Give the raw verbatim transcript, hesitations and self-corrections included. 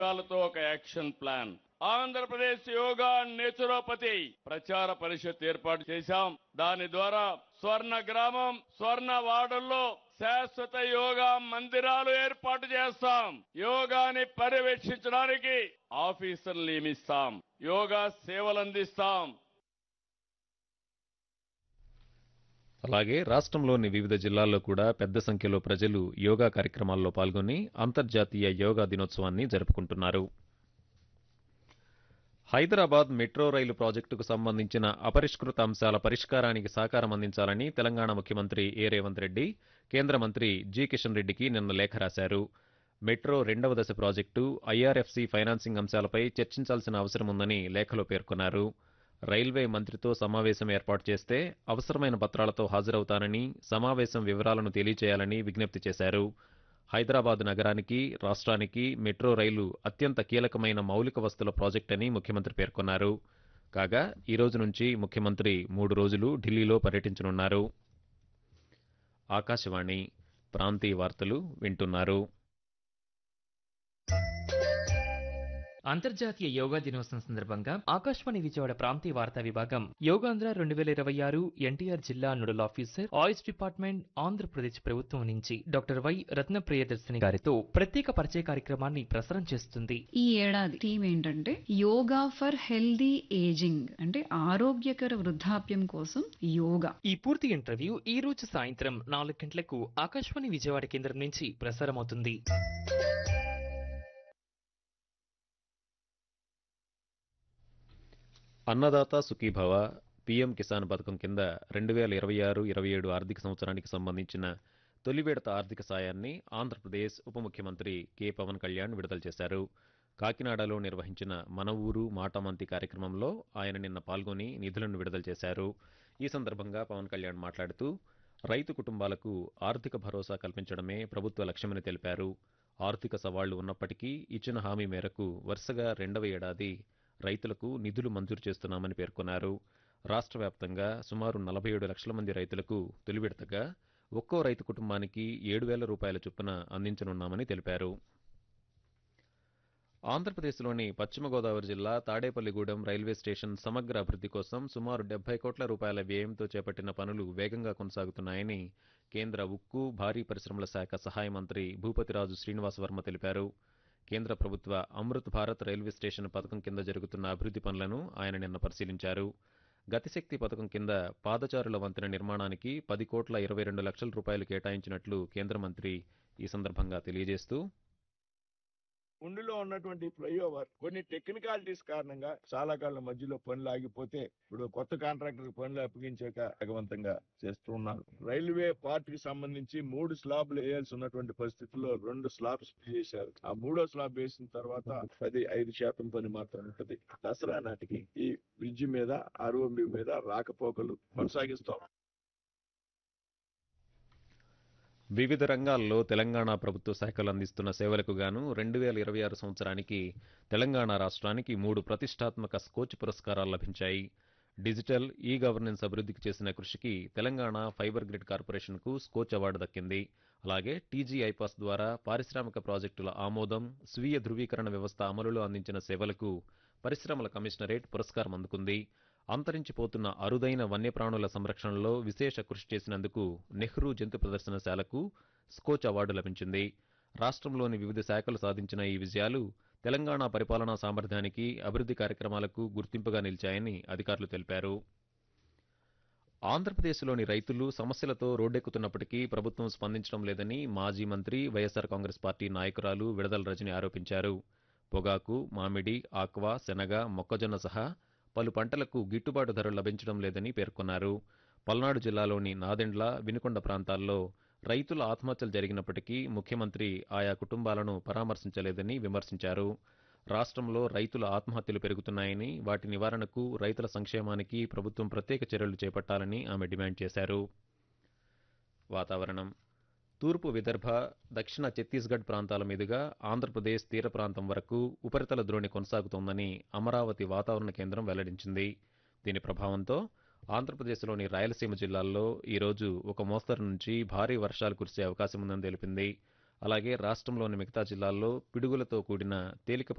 తో ఒక action plan Andhra Pradesh yoga naturopathy ప్రచార పరిషత్ ఏర్పాటు చేశాం. దాని ద్వారా స్వర్ణ గ్రామం, స్వర్ణ వార్డుల్లో శాశ్వత యోగా మందిరాలు ఏర్పాటు చేస్తాం. యోగాని పర్యవేక్షించడానికి ఆఫీసర్లు నియమిస్తాం. యోగా సేవలు అందిస్తాం. అలాగే రాష్ట్రంలోని వివిధ జిల్లాల్లో కూడా పెద్ద సంఖ్యలో ప్రజలు యోగా కార్యక్రమాల్లో పాల్గొని అంతర్జాతీయ యోగా దినోత్సవాన్ని జరుపుకుంటున్నారు. హైదరాబాద్ మెట్రో రైలు ప్రాజెక్టుకు సంబంధించిన అపరిష్కృత అంశాల పరిష్కారానికి సహకారం అందించాలని తెలంగాణ ముఖ్యమంత్రి ఏ రేవంత్ రెడ్డి కేంద్ర మంత్రి జి కిషన్ రెడ్డికి నిన్న లేఖ రాశారు. మెట్రో రెండవ దశ ప్రాజెక్టు ఐఆర్ఎఫ్సి ఫైనాన్సింగ్ అంశాలపై చర్చించాల్సిన అవసరం ఉందని లేఖలో పేర్కొన్నారు. రైల్వే మంత్రితో సమావేశం ఏర్పాటు చేస్తే అవసరమైన పత్రాలతో హాజరవుతానని, సమావేశం వివరాలను తెలియచేయాలని విజ్ఞప్తి చేశారు. హైదరాబాద్ నగరానికి, రాష్ట్రానికి మెట్రో రైలు అత్యంత కీలకమైన మౌలిక వస్తుల ప్రాజెక్ట్ అని ముఖ్యమంత్రి పేర్కొన్నారు. కాగా ఈ రోజు నుంచి ముఖ్యమంత్రి మూడు రోజులు ఢిల్లీలో పర్యటించనున్నారు. ఆకాశవాణి ప్రాంతీయ వార్తలు వింటున్నారు. అంతర్జాతీయ యోగా దినోత్సవం సందర్భంగా ఆకాశవాణి విజయవాడ ప్రాంతీయ వార్తా విభాగం యోగాంధ్ర రెండు వేల ఇరవై ఆరు ఎన్టీఆర్ జిల్లా నోడల్ ఆఫీసర్ ఆయుష్ డిపార్ట్మెంట్ ఆంధ్రప్రదేశ్ ప్రభుత్వం నుంచి డాక్టర్ వై రత్న ప్రియదర్శిని గారితో ప్రత్యేక పరిచయ కార్యక్రమాన్ని ప్రసారం చేస్తుంది. ఈ ఏడాది థీమ్ ఏంటంటే యోగా ఫర్ హెల్దీ ఏజింగ్, అంటే ఆరోగ్యకర వృద్ధాప్యం కోసం యోగా. ఈ పూర్తి ఇంటర్వ్యూ ఈ రోజు సాయంత్రం నాలుగు గంటలకు ఆకాశవాణి విజయవాడ కేంద్రం నుంచి ప్రసారమవుతుంది. అన్నదాత సుఖీభవ పీఎం కిసాన్ పథకం కింద రెండు వేల ఇరవై ఆరు ఇరవై ఏడు ఆర్థిక సంవత్సరానికి సంబంధించిన తొలి విడత ఆర్థిక సాయాన్ని ఆంధ్రప్రదేశ్ ఉప ముఖ్యమంత్రి కె పవన్ కళ్యాణ్ విడుదల చేశారు. కాకినాడలో నిర్వహించిన మన ఊరు మాటమంతి కార్యక్రమంలో ఆయన నిన్న పాల్గొని నిధులను విడుదల చేశారు. ఈ సందర్భంగా పవన్ కళ్యాణ్ మాట్లాడుతూ రైతు కుటుంబాలకు ఆర్థిక భరోసా కల్పించడమే ప్రభుత్వ లక్ష్యమని తెలిపారు. ఆర్థిక సవాళ్లు ఉన్నప్పటికీ ఇచ్చిన హామీ మేరకు వరుసగా రెండవ ఏడాది రైతులకు నిధులు మంజూరు చేస్తున్నామని పేర్కొన్నారు. రాష్ట్ర వ్యాప్తంగా సుమారు నలభై ఏడు లక్షల మంది రైతులకు తొలి విడతగా ఒక్కో రైతు కుటుంబానికి ఏడు వేల రూపాయల చొప్పున అందించనున్నామని తెలిపారు. ఆంధ్రప్రదేశ్లోని పశ్చిమ గోదావరి జిల్లా తాడేపల్లిగూడెం రైల్వే స్టేషన్ సమగ్ర అభివృద్ధి కోసం సుమారు డెబ్బై కోట్ల రూపాయల వ్యయంతో చేపట్టిన పనులు వేగంగా కొనసాగుతున్నాయని కేంద్ర ఉక్కు, భారీ పరిశ్రమల శాఖ సహాయ మంత్రి భూపతిరాజు శ్రీనివాసవర్మ తెలిపారు. కేంద్ర ప్రభుత్వ అమృత్ భారత్ రైల్వే స్టేషన్ పథకం కింద జరుగుతున్న అభివృద్ధి పనులను ఆయన నిన్న పరిశీలించారు. గతిశక్తి పథకం కింద పాదచారుల వంతెన నిర్మాణానికి పది కోట్ల ఇరవై రెండు లక్షల రూపాయలు కేటాయించినట్లు కేంద్ర మంత్రి ఈ సందర్భంగా తెలియజేస్తూ, ఉండిలో ఉన్నటువంటి ఫ్లైఓవర్ కొన్ని టెక్నికాలిటీస్ కారణంగా చాలా కాలం మధ్యలో పనులు ఆగిపోతే ఇప్పుడు కొత్త కాంట్రాక్టర్ పనులు అప్పగించాక వేగవంతంగా చేస్తున్నారు. రైల్వే పార్ట్ కి సంబంధించి మూడు స్లాబ్లు వేయాల్సి ఉన్నటువంటి పరిస్థితుల్లో రెండు స్లాబ్స్ చేశారు. ఆ మూడో స్లాబ్ వేసిన తర్వాత పది ఐదు శాతం పని మాత్రం ఉంటది. దసరా నాటికి ఈ బ్రిడ్జి మీద ఆర్ఓబి మీద రాకపోకలు కొనసాగిస్తాం. వివిధ రంగాల్లో తెలంగాణ ప్రభుత్వ శాఖలు అందిస్తున్న సేవలకు గాను రెండు వేల ఇరవై ఆరు సంవత్సరానికి తెలంగాణ రాష్ట్రానికి మూడు ప్రతిష్టాత్మక స్కోచ్ పురస్కారాలు లభించాయి. డిజిటల్ ఈ గవర్నెన్స్ అభివృద్ధికి చేసిన కృషికి Telangana fibre grid కార్పొరేషన్కు Skoch award దక్కింది. అలాగే టీజీ ఐపాస్ ద్వారా పారిశ్రామిక ప్రాజెక్టుల ఆమోదం, స్వీయ ధృవీకరణ వ్యవస్థ అమలులో అందించిన సేవలకు పరిశ్రమల కమిషనరేట్ పురస్కారం అందుకుంది. అంతరించిపోతున్న అరుదైన వన్యప్రాణుల సంరక్షణలో విశేష కృషి చేసినందుకు నెహ్రూ జంతు ప్రదర్శనశాలకు స్కోచ్ అవార్డు లభించింది. రాష్ట్రంలోని వివిధ శాఖలు సాధించిన ఈ విజయాలు తెలంగాణ పరిపాలనా సామర్థ్యానికి, అభివృద్ధి కార్యక్రమాలకు గుర్తింపుగా నిలిచాయని అధికారులు తెలిపారు. ఆంధ్రప్రదేశ్లోని రైతులు సమస్యలతో రోడ్డెక్కుతున్నప్పటికీ ప్రభుత్వం స్పందించడం లేదని మాజీ మంత్రి, వైఎస్సార్ కాంగ్రెస్ పార్టీ నాయకురాలు విడదల రజని ఆరోపించారు. పొగాకు, మామిడి, ఆక్వా, శనగ, మొక్కజొన్న సహా పలు పంటలకు గిట్టుబాటు ధరలు లభించడం లేదని పేర్కొన్నారు. పల్నాడు జిల్లాలోని నాదెండ్ల, వినుకొండ ప్రాంతాల్లో రైతుల ఆత్మహత్యలు జరిగినప్పటికీ ముఖ్యమంత్రి ఆయా కుటుంబాలను పరామర్శించలేదని విమర్శించారు. రాష్ట్రంలో రైతుల ఆత్మహత్యలు పెరుగుతున్నాయని, వాటి నివారణకు, రైతుల సంక్షేమానికి ప్రభుత్వం ప్రత్యేక చర్యలు చేపట్టాలని ఆమె డిమాండ్ చేశారు. వాతావరణం. తూర్పు విదర్భ, దక్షిణ ఛత్తీస్గఢ్ ప్రాంతాల మీదుగా ఆంధ్రప్రదేశ్ తీర ప్రాంతం వరకు ఉపరితల ద్రోణి కొనసాగుతోందని అమరావతి వాతావరణ కేంద్రం వెల్లడించింది. దీని ప్రభావంతో ఆంధ్రప్రదేశ్లోని రాయలసీమ జిల్లాల్లో ఈరోజు ఒక మోస్తరు నుంచి భారీ వర్షాలు కురిసే అవకాశం ఉందని తెలిపింది. అలాగే రాష్ట్రంలోని మిగతా జిల్లాల్లో పిడుగులతో కూడిన తేలిక